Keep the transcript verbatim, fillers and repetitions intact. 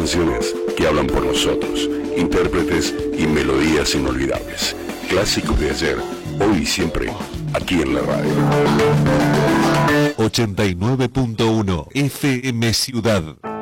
canciones que hablan por nosotros, intérpretes y melodías inolvidables. Clásicos de ayer, hoy y siempre, aquí en la radio. ochenta y nueve punto uno F M Ciudad.